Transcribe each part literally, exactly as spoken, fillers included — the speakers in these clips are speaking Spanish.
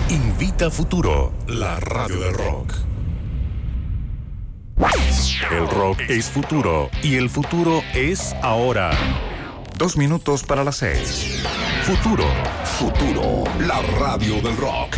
Invita Futuro, la radio del rock. El rock es futuro y el futuro es ahora. Dos minutos para las seis. Futuro. Futuro, la radio del rock.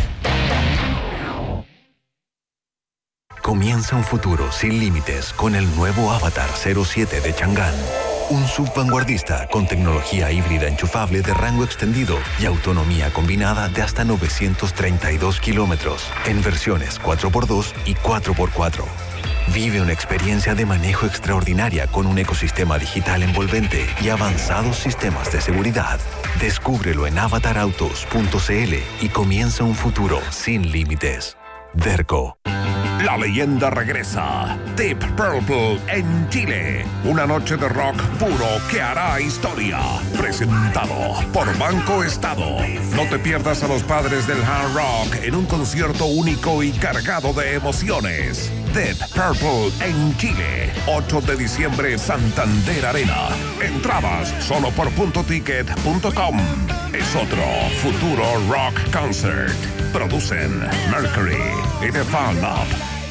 Comienza un futuro sin límites con el nuevo Avatar cero siete de Chang'an. Un subvanguardista con tecnología híbrida enchufable de rango extendido y autonomía combinada de hasta novecientos treinta y dos kilómetros en versiones cuatro por dos y cuatro por cuatro. Vive una experiencia de manejo extraordinaria con un ecosistema digital envolvente y avanzados sistemas de seguridad. Descúbrelo en avatar autos punto c l y comienza un futuro sin límites. Derco. La leyenda regresa. Deep Purple en Chile. Una noche de rock puro que hará historia. Presentado por Banco Estado. No te pierdas a los padres del hard rock en un concierto único y cargado de emociones. Deep Purple en Chile. ocho de diciembre, Santander Arena. Entradas solo por punto ticket punto com. Es otro futuro rock concert. Producen Mercury y The Fan Up.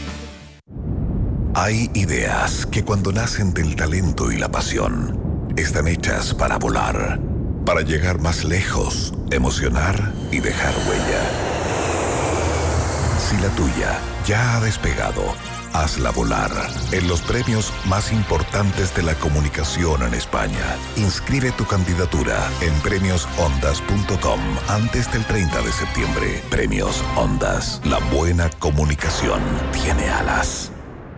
Hay ideas que cuando nacen del talento y la pasión, están hechas para volar, para llegar más lejos, emocionar y dejar huella. Si la tuya ya ha despegado, hazla volar en los premios más importantes de la comunicación en España. Inscribe tu candidatura en premios ondas punto com antes del treinta de septiembre. Premios Ondas. La buena comunicación tiene alas.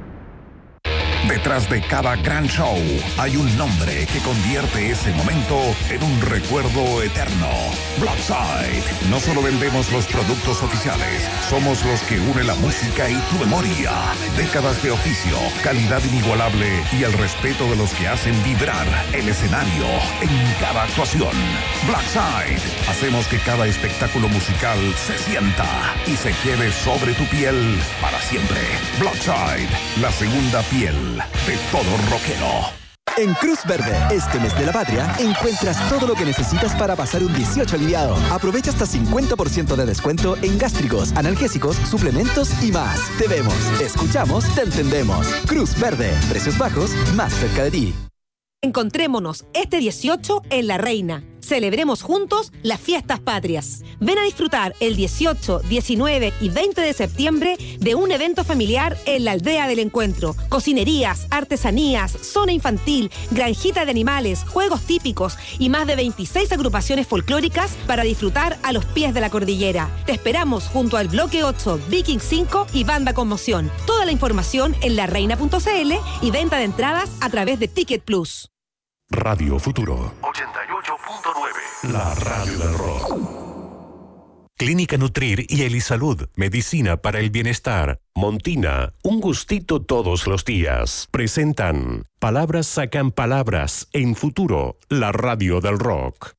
Detrás de cada gran show hay un nombre que convierte ese momento en un recuerdo eterno. Blackside. No solo vendemos los productos oficiales, somos los que unen la música y tu memoria. Décadas de oficio, calidad inigualable y el respeto de los que hacen vibrar el escenario en cada actuación. Blackside. Hacemos que cada espectáculo musical se sienta y se quede sobre tu piel para siempre. Blackside, la segunda piel de todo rockero. En Cruz Verde, este mes de la patria, encuentras todo lo que necesitas para pasar un dieciocho aliviado. Aprovecha hasta cincuenta por ciento de descuento en gástricos, analgésicos, suplementos y más. Te vemos, escuchamos, te entendemos. Cruz Verde, precios bajos, más cerca de ti. Encontrémonos este dieciocho en La Reina. Celebremos juntos las fiestas patrias. Ven a disfrutar el dieciocho, diecinueve y veinte de septiembre de un evento familiar en la Aldea del Encuentro. Cocinerías, artesanías, zona infantil, granjita de animales, juegos típicos y más de veintiséis agrupaciones folclóricas para disfrutar a los pies de la cordillera. Te esperamos junto al Bloque ocho, Viking cinco y Banda Conmoción. Toda la información en la reina punto c l y venta de entradas a través de Ticket Plus. Radio Futuro ochenta y ocho punto nueve. La radio del rock. Clínica Nutrir y Elisalud, medicina para el bienestar. Montina, un gustito todos los días. Presentan Palabras sacan palabras en Futuro, la radio del rock.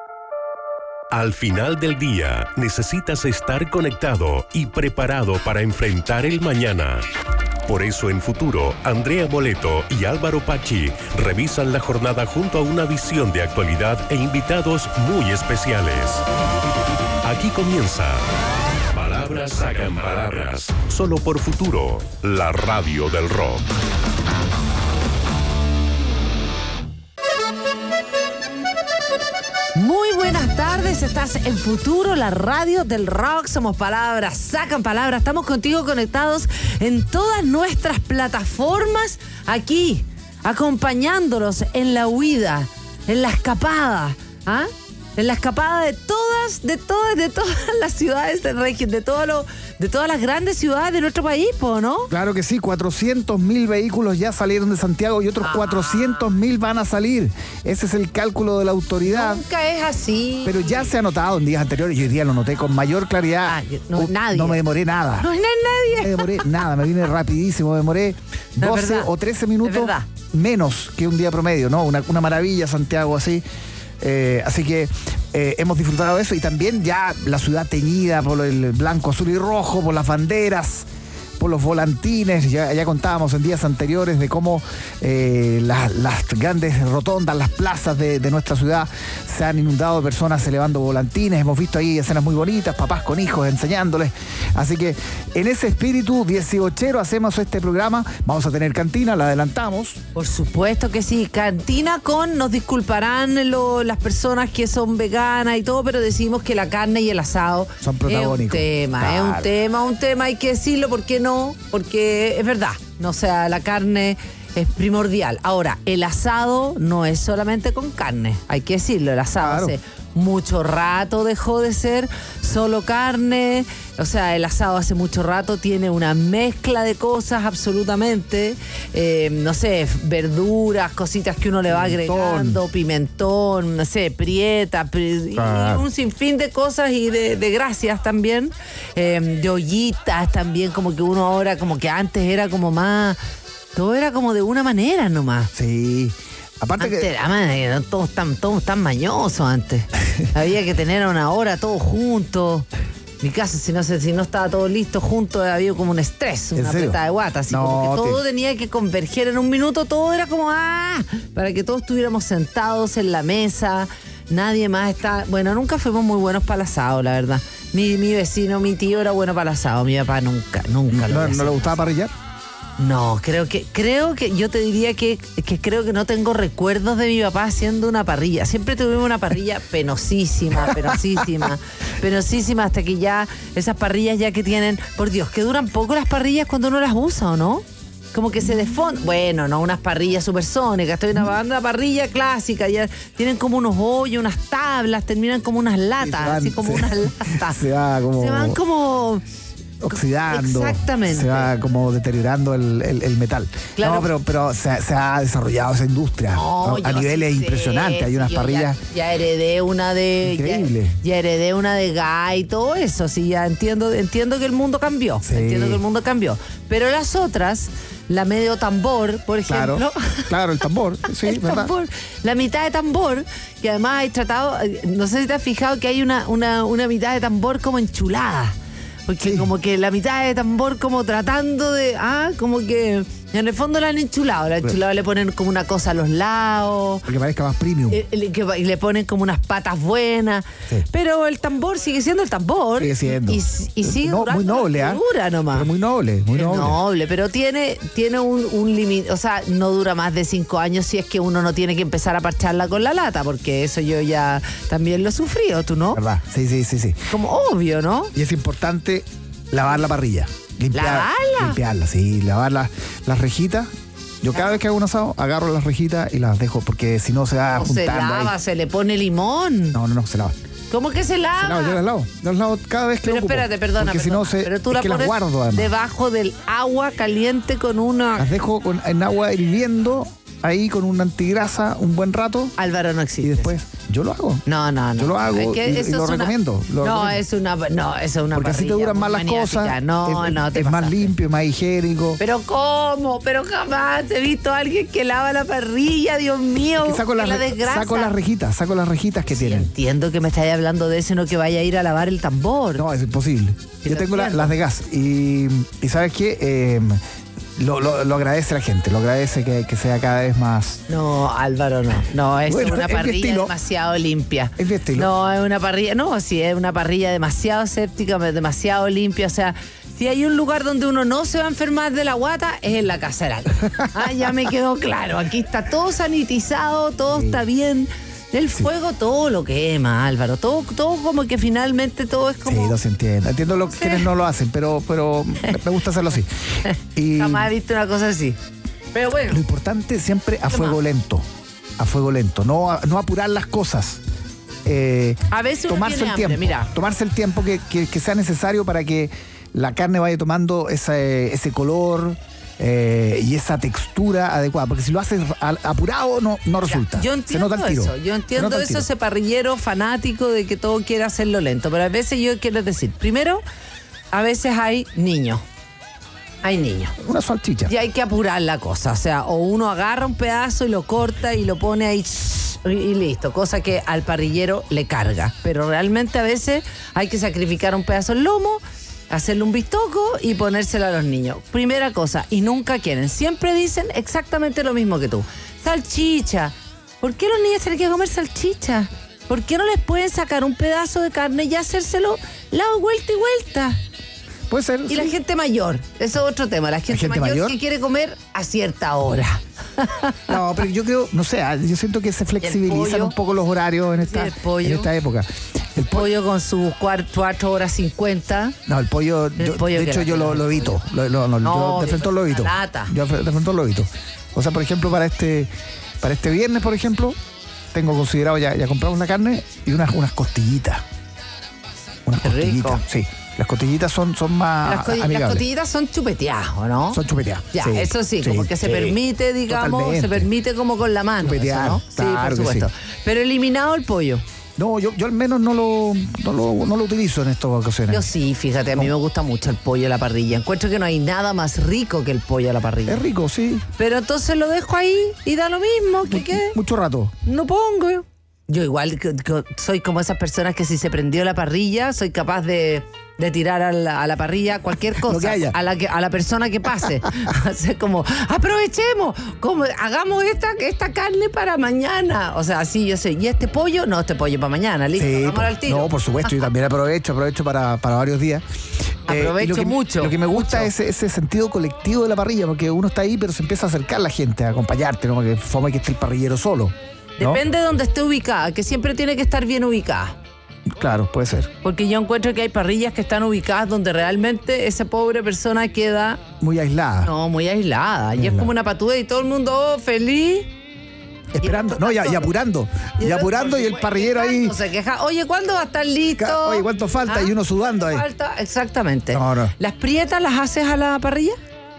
Al final del día, necesitas estar conectado y preparado para enfrentar el mañana. Por eso en Futuro, Andrea Moleto y Álvaro Pachi revisan la jornada junto a una visión de actualidad e invitados muy especiales. Aquí comienza Palabras sacan palabras, solo por Futuro, la radio del rock. Muy buenas tardes, estás en Futuro, la radio del rock. Somos Palabras, sacan palabras. Estamos contigo conectados en todas nuestras plataformas, aquí, acompañándolos en la huida, en la escapada, ¿ah? En la escapada de todas, de todas, de todas las ciudades de región, de todo lo, de todas las grandes ciudades de nuestro país, ¿no? Claro que sí, cuatrocientos mil vehículos ya salieron de Santiago y otros ah. cuatrocientos mil van a salir. Ese es el cálculo de la autoridad. Nunca es así. Pero ya se ha notado en días anteriores y hoy día lo noté con mayor claridad. Ah, no, nadie. No me demoré nada. No es nadie. No me demoré nada, me vine rapidísimo, me demoré doce o trece minutos menos que un día promedio, ¿no? Una, una maravilla Santiago así. Eh, así que eh, hemos disfrutado de eso y también ya la ciudad teñida por el blanco, azul y rojo, por las banderas, por los volantines. Ya, ya contábamos en días anteriores de cómo eh, la, las grandes rotondas, las plazas de, de nuestra ciudad se han inundado de personas elevando volantines. Hemos visto ahí escenas muy bonitas, papás con hijos enseñándoles. Así que en ese espíritu dieciochero hacemos este programa. Vamos a tener cantina, la adelantamos. Por supuesto que sí, cantina con, nos disculparán lo, las personas que son veganas y todo, pero decimos que la carne y el asado son protagónicos. Es un tema, claro. es un tema, un tema, hay que decirlo, ¿por qué no? Porque es verdad, no, o sea, la carne es primordial. Ahora, el asado no es solamente con carne, hay que decirlo, el asado claro. hace mucho rato dejó de ser solo carne, o sea, el asado hace mucho rato tiene una mezcla de cosas absolutamente, eh, no sé, verduras, cositas que uno le va pimentón. agregando, pimentón, no sé, prieta, pri- Ah. y un sinfín de cosas y de, de gracias también, eh, de ollitas también, como que uno ahora, como que antes era como más, todo era como de una manera nomás. Sí. Aparte Antes que... era, man, todos tan, todos tan mañosos antes. Había que tener a una hora todos juntos. Mi casa, si no, si no estaba todo listo juntos, había como un estrés, una apretada de guata. Así no, como que todo te... tenía que converger en un minuto, todo era como ¡ah! Para que todos estuviéramos sentados en la mesa. Nadie más está. Bueno, nunca fuimos muy buenos para el asado, la verdad. Mi, mi vecino, mi tío era bueno para el asado. Mi papá nunca, nunca lo ¿No, hizo. ¿No le gustaba parrillar? No, creo que, creo que, yo te diría que, que creo que no tengo recuerdos de mi papá haciendo una parrilla. Siempre tuvimos una parrilla penosísima, penosísima, penosísima, hasta que ya esas parrillas ya que tienen, por Dios, que duran poco las parrillas cuando uno las usa, ¿o no? Como que se desfondan. Bueno, no unas parrillas supersónicas, estoy una, una parrilla clásica, ya tienen como unos hoyos, unas tablas, terminan como unas latas, van, así como se, unas latas. Se, va como... se van como... oxidando. Exactamente. Se va como deteriorando el, el, el metal. Claro. No, pero, pero se, se ha desarrollado esa industria no, a, a niveles sí impresionantes. Sé, Hay unas sí, parrillas. Ya, ya heredé una de. Increíble. Ya, ya heredé una de Guy y todo eso. Sí, ya entiendo, entiendo que el mundo cambió. Sí. Entiendo que el mundo cambió. Pero las otras, la medio tambor, por ejemplo. Claro, claro el tambor. Sí, el ¿verdad? tambor, la mitad de tambor, que además hay tratado. No sé si te has fijado que hay una, una, una mitad de tambor como enchulada. Porque sí. como que la mitad de tambor como tratando de... Ah, como que en el fondo la han enchulado. La enchulado le ponen como una cosa a los lados. Porque parezca más premium. Eh, le, que, y le ponen como unas patas buenas. Sí. Pero el tambor sigue siendo el tambor. Sigue siendo. Y, y sigue no, muy noble, ¿ah? Dura nomás. Pero muy noble, muy noble. Es noble, pero tiene, tiene un, un límite. O sea, no dura más de cinco años si es que uno no tiene que empezar a parcharla con la lata, porque eso yo ya también lo he sufrido, ¿tú no? ¿Verdad? Sí, sí, sí, sí. Como obvio, ¿no? Y es importante lavar la parrilla. Limpiar, ¿Lavarla? Limpiarla, sí. Lavar la, las rejitas. Yo cada vez que hago un asado, agarro las rejitas y las dejo, porque si no se va no juntando. Se lava, ahí. se le pone limón. No, no, no, se lava. ¿Cómo que se lava? Se lava, yo las lavo. Yo las lavo cada vez que Pero lo ocupo. espérate, perdona, porque perdona. si no se, pero tú es la que las pones guardo, además. debajo del agua caliente con una... Las dejo con, en agua hirviendo, ahí con una antigrasa un buen rato. Álvaro no existe. Y después yo lo hago. No, no, no. Yo lo hago Es que y, eso y lo es una- recomiendo. lo no, recomiendo. es una, no, eso es una Porque así te parrilla duran más muy las maniática. cosas. No, es, no, te es más pasaste. limpio, más higiénico. Pero ¿cómo? Pero jamás he visto a alguien que lava la parrilla, Dios mío. Es que saco, que las, la re- desgrasa. saco las rejitas, saco las rejitas que Sí, tienen. entiendo que me estáis hablando de eso, no que vaya a ir a lavar el tambor. No, es imposible. Sí, Yo lo tengo la- entiendo. las de gas y, y ¿sabes qué? Eh, lo, lo- lo agradece la gente, lo agradece que, que sea cada vez más... No, Álvaro, no. No, es Bueno, una es mi parrilla estilo. demasiado limpia. Es mi estilo. No, es una parrilla, no, sí, es una parrilla demasiado séptica, demasiado limpia. O sea, si hay un lugar donde uno no se va a enfermar de la guata, es en la caceral. Ah, ya me quedó claro. Aquí está todo sanitizado, todo Sí. está bien. El fuego todo lo quema, Álvaro. Todo, todo como que finalmente todo es como... Sí, no se entiende. Entiendo lo, Sí. quienes no lo hacen, pero, pero me gusta hacerlo así. Y Jamás he visto una cosa así. Pero bueno. lo importante siempre a ¿Qué fuego más? lento. A fuego lento. No, a- no apurar las cosas. Eh, A veces uno tomarse tiene el tiempo. hambre, mira. Tomarse el tiempo que, que- que sea necesario para que la carne vaya tomando ese, ese color eh, y esa textura adecuada. Porque si lo haces al- apurado, no, no resulta. Yo Se entiendo nota el tiro. eso, yo Se entiendo nota el eso, tiro. ese parrillero fanático de que todo quiere hacerlo lento, pero a veces yo quiero decir, primero, a veces hay niños, hay niños. Una salchicha. Y hay que apurar la cosa, o sea, o uno agarra un pedazo y lo corta y lo pone ahí y y listo, cosa que al parrillero le carga, pero realmente a veces hay que sacrificar un pedazo del lomo hacerle un bistoco y ponérselo a los niños. Primera cosa, y nunca quieren. Siempre dicen exactamente lo mismo que tú. Salchicha. ¿Por qué los niños tienen que comer salchicha? ¿Por qué no les pueden sacar un pedazo de carne y hacérselo lado, vuelta y vuelta? Puede ser. Y sí. la gente mayor, eso es otro tema. La gente, ¿La gente mayor, mayor? que quiere comer a cierta hora. No, pero yo creo, no sé, yo siento que se flexibilizan pollo? un poco los horarios en esta, Sí, el pollo. en esta época. El po- Pollo con sus cuatro horas cincuenta. No, el pollo, El yo- pollo de que hecho la- yo lo, lo evito. Lo, lo- no, No, yo de frente lo evito. la lata. Yo de frente lo evito. O sea, por ejemplo, para este para este viernes, por ejemplo, tengo considerado, ya, ya compramos la carne y unas, unas costillitas. Unas Qué costillitas, rico. sí. Las costillitas son, son más Las, co- las amigables. costillitas son chupeteadas, ¿o no? Son chupeteadas. Ya, sí, eso sí, como que se sí. permite, digamos, Totalmente. se permite como con la mano. Chupetear, eso, ¿no? Sí, claro por que supuesto. sí. Pero eliminado el pollo. No, yo, yo al menos no lo, no lo, no lo utilizo en estas ocasiones. Yo sí, fíjate, a mí me gusta mucho el pollo a la parrilla. Encuentro que no hay nada más rico que el pollo a la parrilla. Es rico, sí. Pero entonces lo dejo ahí y da lo mismo. ¿Qué Mu- qué? Mucho rato. No pongo. Yo igual que- que soy como esas personas que si se prendió la parrilla, soy capaz de, de tirar a la, a la parrilla cualquier cosa. que haya. A la, que, a la persona que pase. Hacer como, aprovechemos, como, hagamos esta, esta carne para mañana. O sea, así yo sé. ¿Y este pollo? No, este pollo para mañana. Listo, Sí, vamos por- al tiro. no, por supuesto, yo también aprovecho, aprovecho para, para varios días. Eh, Aprovecho y lo que, mucho, Lo que me gusta mucho. es ese sentido colectivo de la parrilla, porque uno está ahí, pero se empieza a acercar la gente, a acompañarte, ¿no? Porque fome que esté el parrillero solo. ¿no? Depende de donde esté ubicada, que siempre tiene que estar bien ubicada. Claro, puede ser. Porque yo encuentro que hay parrillas que están ubicadas donde realmente esa pobre persona queda, Muy aislada. no, muy aislada. Y es como una patuda y todo el mundo, oh, feliz. Esperando, no, y, y apurando. Y, apurando y el parrillero ahí. Se queja, oye, ¿cuándo va a estar listo? Ca- oye, ¿cuánto falta? ¿Ah? Y uno sudando ahí. Falta, exactamente. No, no. ¿Las prietas las haces a la parrilla?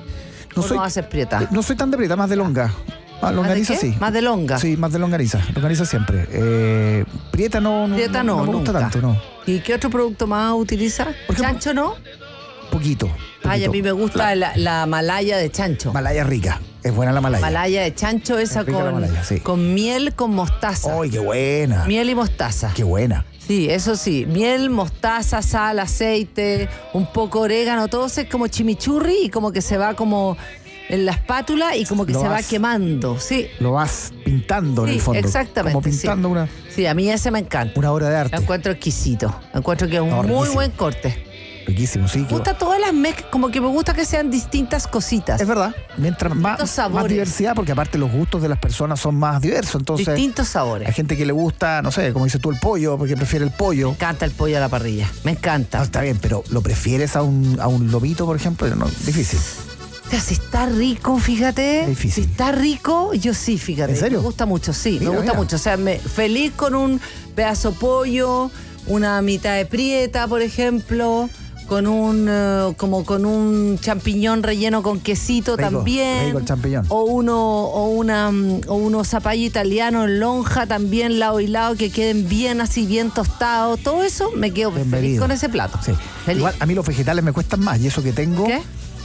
No ¿O soy, no haces prieta? no soy tan de prieta, más de longa. Más longaniza qué? sí. ¿Más de longa? Sí, más de longaniza. Longaniza siempre. Eh, prieta no, no, Prieta no, no me gusta nunca. tanto, no. ¿Y qué otro producto más utiliza? Por ejemplo- ¿Chancho no? Poquito. Ay, a poquito. mí me gusta la, la malaya de chancho. Malaya rica. Es buena la malaya. Malaya de chancho esa Es rica la con, malaya, sí. con miel con mostaza. ¡Ay, qué buena! Miel y mostaza. ¡Qué buena! Sí, eso sí. Miel, mostaza, sal, aceite, un poco orégano, todo eso es como chimichurri y como que se va como en la espátula y como que Lo se va vas- quemando. Sí, Lo vas pintando en sí, el fondo. exactamente. Como pintando sí. una, Sí, a mí ese me encanta. una obra de Lo arte. encuentro exquisito. Encuentro que es un No, muy riquísimo. buen corte. Riquísimo, sí. Me que- gusta todas las mezclas, como que me gusta que sean distintas cositas. Es verdad. Mientras más, Distintos sabores. más diversidad, porque aparte los gustos de las personas son más diversos. Entonces, Distintos hay sabores. gente que le gusta, no sé, como dices tú, el pollo, porque prefiere el pollo. Me encanta el pollo a la parrilla. Me No, encanta. está bien, pero ¿lo prefieres a un, a un lomito, por ejemplo? No, difícil. O sea, si está rico, fíjate. Difícil. Si está rico, yo sí, fíjate. ¿En serio? Me gusta mucho, sí, Mira, me gusta mira. mucho. O sea, me, feliz con un pedazo de pollo, una mitad de prieta, por ejemplo, con un eh, como con un champiñón relleno con quesito Rico, también. rico el champiñón. O uno, o una, mm, o unos zapallo italiano en lonja también lado y lado que queden bien así, bien tostados. Todo eso me quedo feliz Bienvenido. con ese plato. Sí. Feliz. Igual a mí los vegetales me cuestan más y eso que tengo. ¿Qué?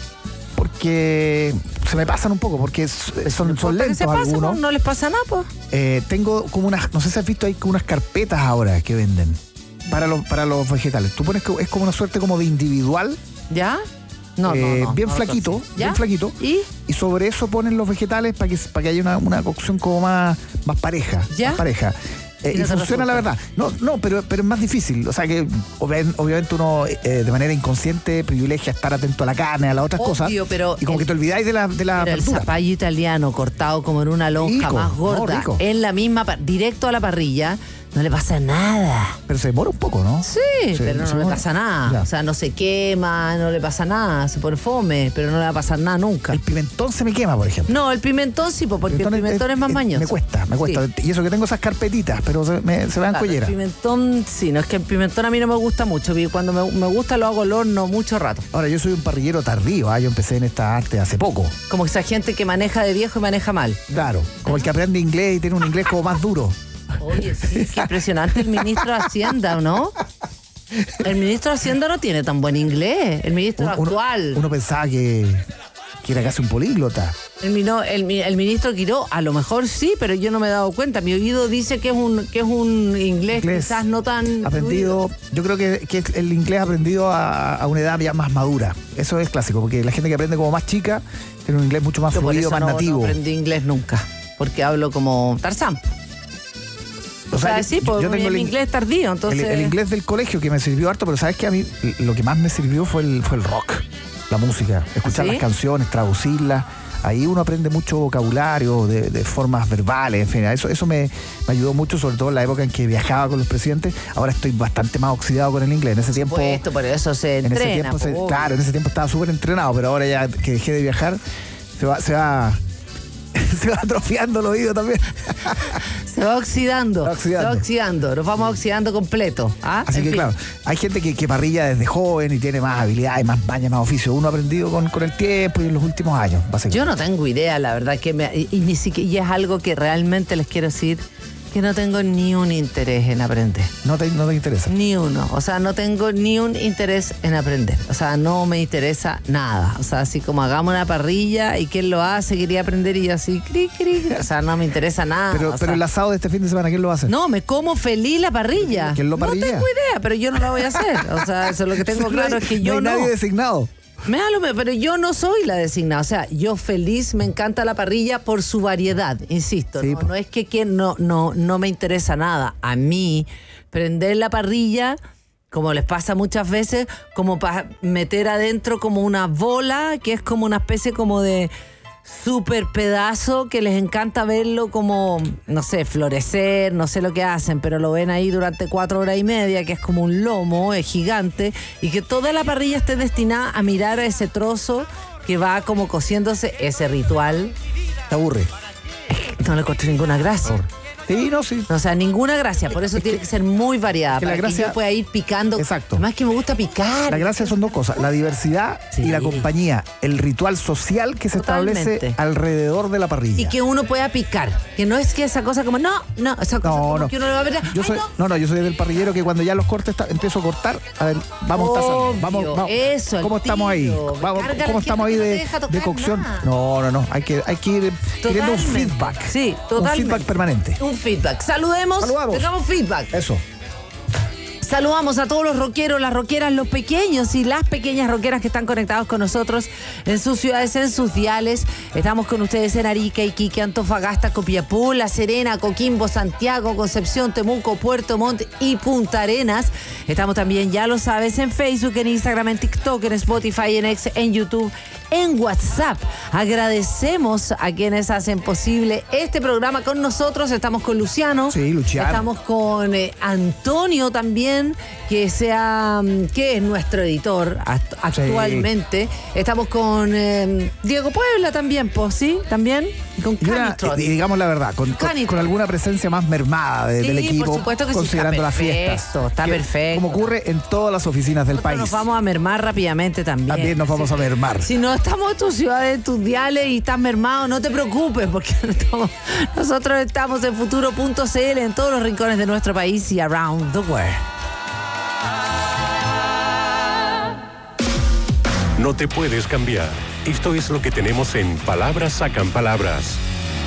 Porque se me pasan un poco, porque es- son, son ¿Por qué lentos se pasa? algunos. No, no les pasa nada, pues. Eh, tengo como unas, no sé si has visto, hay como unas carpetas ahora que venden para los, para los vegetales. Tú pones que es como una suerte como de individual, ¿Ya? No, eh, no, no. bien no lo flaquito, consigo. ¿Ya? bien flaquito. ¿Y? Y sobre eso ponen los vegetales para que, para que haya una, una cocción como más, más pareja. ¿Ya? Más pareja. Eh, ¿Y y no te funciona la resulta? verdad. No, no, pero, pero es más difícil. O sea que obvi- obviamente uno eh, de manera inconsciente privilegia estar atento a la carne, a las otras Obvio, cosas. pero y como el- que te olvidáis de la, de la Pero el verdura. zapallo italiano cortado como en una lonja Rico, más no, gorda, rico. en la misma, pa- directo a la parrilla, no le pasa nada. Pero se demora un poco, ¿no? Sí, pero no se le demora. pasa nada. Ya. O sea, no se quema, no le pasa nada, se pone fome, pero no le va a pasar nada nunca. El pimentón se me quema, por ejemplo. No, el pimentón sí, po, porque el pimentón es, más mañoso. Me cuesta, me cuesta. Sí. Y eso que tengo esas carpetitas, pero se me, se me dan Claro, el colleras. pimentón, sí, no es que el pimentón a mí no me gusta mucho. y Cuando me, me gusta lo hago al horno mucho rato. Ahora, yo soy un parrillero tardío, ¿ah? Yo empecé en esta arte hace poco. Como esa gente que maneja de viejo y maneja mal. Claro, como el que aprende inglés y tiene un inglés como más duro. Oye, sí, qué impresionante el ministro de Hacienda, ¿no? El ministro de Hacienda no tiene tan buen inglés. El ministro Uno- uno- actual. Uno pensaba que, que era casi un políglota. El, mino, el, el ministro Quiró, a lo mejor sí, pero yo no me he dado cuenta. Mi oído dice que es un que es un inglés, inglés quizás no tan aprendido. Fluido. Yo creo que, que el inglés aprendido a, a una edad ya más madura. Eso es clásico, porque la gente que aprende como más chica tiene un inglés mucho más yo fluido, más no, nativo. No aprendí inglés nunca, porque hablo como Tarzán. O, o sea, sea, sí, yo, yo tengo el inglés tardío, entonces... El, el inglés del colegio que me sirvió harto, pero ¿sabes qué? A mí lo que más me sirvió fue el, fue el rock, la música, escuchar ¿sí? las canciones, traducirlas. Ahí uno aprende mucho vocabulario de, de formas verbales, en fin, eso, eso me, me ayudó mucho, sobre todo en la época en que viajaba con los presidentes. Ahora estoy bastante más oxidado con el inglés. En ese tiempo... Esto, por eso se entrena. En ese tiempo se, claro, en ese tiempo estaba súper entrenado, pero ahora ya que dejé de viajar, se va... Se va se va atrofiando el oído también. Se va oxidando. Se va oxidando. Se va oxidando. Nos vamos oxidando completo. ¿Ah? Así en que fin. claro, hay gente que, que parrilla desde joven y tiene más habilidades, más maña, más oficio. Uno ha aprendido con, con el tiempo y en los últimos años, básicamente. Yo no tengo idea, la verdad, que me, y, y ni siquiera, y es algo que realmente les quiero decir, que no tengo ni un interés en aprender. ¿No te, no te interesa? Ni uno. O sea, no tengo ni un interés en aprender. O sea, no me interesa nada. O sea, así como hagamos una parrilla y quién lo hace, quería aprender y yo así, cri, cri, cri. O sea, no me interesa nada. Pero, o pero sea, el asado de este fin de semana, ¿quién lo hace? No, me como feliz la parrilla. ¿Quién lo parrilla? No tengo idea, pero yo no la voy a hacer. O sea, eso es lo que tengo claro, es que yo no. no. Hay nadie designado. Me da lo mismo, pero yo no soy la designada. O sea, yo feliz, me encanta la parrilla por su variedad, insisto. Sí, no, no es que quien no, no, no me interesa nada. A mí, prender la parrilla, como les pasa muchas veces, como para meter adentro como una bola, que es como una especie como de súper pedazo, que les encanta verlo como, no sé, florecer, no sé lo que hacen, pero lo ven ahí durante cuatro horas y media, que es como un lomo, es gigante, y que toda la parrilla esté destinada a mirar a ese trozo que va como cociéndose. Ese ritual te aburre. No le encontré ninguna gracia. Sí, no, sí. O sea, ninguna gracia. Por eso es tiene que, que ser muy variada. Que para la gracia, que yo pueda ir picando. Exacto. Además que me gusta picar. La gracia son dos cosas. La diversidad sí. y la compañía. El ritual social que se Totalmente. establece alrededor de la parrilla. Y que uno pueda picar. Que no es que esa cosa como, no, no, esa cosa no, como no. que uno le va a ver. Yo soy, no. no, no, yo soy del parrillero que cuando ya los cortes está, empiezo a cortar. A ver, vamos tazando. Vamos, vamos. Eso, ¿Cómo estamos ahí? Vamos, ¿Cómo estamos ahí de, de cocción? Nada. No, no, no. Hay que, hay que ir teniendo un feedback. Sí, totalmente. Un feedback permanente. Un feedback. Saludemos. Saludamos. Tengamos feedback. Eso. Saludamos a todos los rockeros, las rockeras, los pequeños y las pequeñas rockeras que están conectados con nosotros en sus ciudades, en sus diales. Estamos con ustedes en Arica, Iquique, Antofagasta, Copiapó, La Serena, Coquimbo, Santiago, Concepción, Temuco, Puerto Montt y Punta Arenas. Estamos también, ya lo sabes, en Facebook, en Instagram, en TikTok, en Spotify, en X, en YouTube, en WhatsApp. Agradecemos a quienes hacen posible este programa con nosotros. Estamos con Luciano. Sí, Luciano. Estamos con eh, Antonio también, que sea que es nuestro editor actualmente. Sí. Estamos con eh, Diego Puebla también, pues, ¿sí? También. Y con Canitron. Y digamos la verdad, con, con, con alguna presencia más mermada de, sí, del equipo, por supuesto que considerando sí, las fiestas. Está que, perfecto. Como ocurre en todas las oficinas del Nosotros país. Nos vamos a mermar rápidamente también. También nos vamos sí. a mermar. Si no estamos en tu ciudad, en tus diales y estás mermado, no te preocupes, porque estamos, nosotros estamos en futuro punto c l en todos los rincones de nuestro país y around the world. No te puedes cambiar. Esto es lo que tenemos en Palabras Sacan Palabras.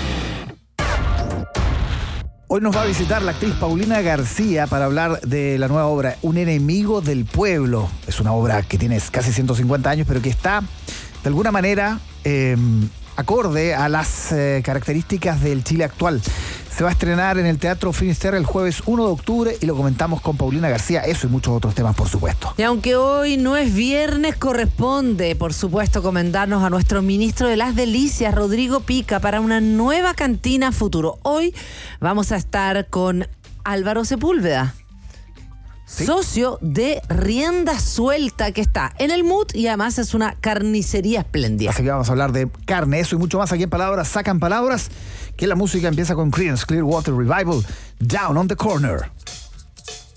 Hoy nos va a visitar la actriz Paulina García para hablar de la nueva obra Un enemigo del pueblo. Es una obra que tiene casi ciento cincuenta años, pero que está, de alguna manera, eh, acorde a las eh, características del Chile actual. Se va a estrenar en el Teatro Finisterre el jueves uno de octubre y lo comentamos con Paulina García, eso y muchos otros temas, por supuesto. Y aunque hoy no es viernes, corresponde, por supuesto, comendarnos a nuestro ministro de las Delicias, Rodrigo Pica, para una nueva cantina futuro. Hoy vamos a estar con Álvaro Sepúlveda. ¿Sí? Socio de Rienda Suelta, que está en el M U T y además es una carnicería espléndida. Así que vamos a hablar de carne, eso y mucho más aquí en Palabras Sacan Palabras, que la música empieza con Creedence Clearwater Revival, Down on the Corner.